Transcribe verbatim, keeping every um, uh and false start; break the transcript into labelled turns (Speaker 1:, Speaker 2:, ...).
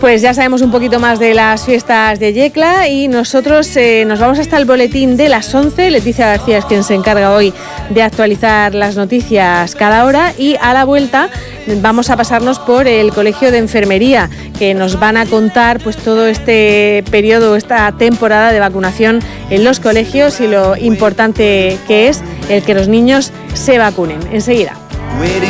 Speaker 1: Pues ya sabemos un poquito más de las fiestas de Yecla y nosotros eh, nos vamos hasta el boletín de las once. Leticia García es quien se encarga hoy de actualizar las noticias cada hora y a la vuelta vamos a pasarnos por el Colegio de Enfermería, que nos van a contar pues todo este periodo, esta temporada de vacunación en los colegios y lo importante que es el que los niños se vacunen. Enseguida.